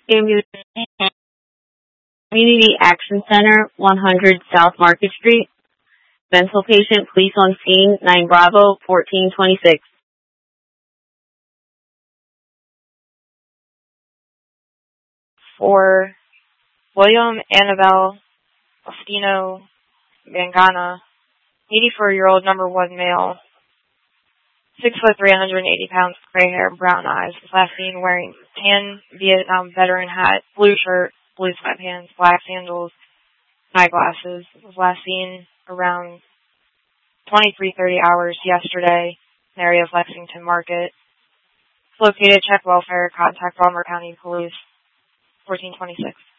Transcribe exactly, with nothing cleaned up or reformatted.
Community Action Center, one hundred South Market Street. Mental patient, police on scene, nine Bravo, fourteen twenty-six. For William Annabelle Faustino Mangana, eighty-four-year-old number one male, six foot three hundred eighty pounds, gray hair, brown eyes, was last seen wearing tan Vietnam veteran hat, blue shirt, blue sweatpants, black sandals, eyeglasses. Was last seen around twenty-three thirty hours yesterday in the area of Lexington Market. Located, check welfare, contact Baltimore County Police, fourteen twenty-six.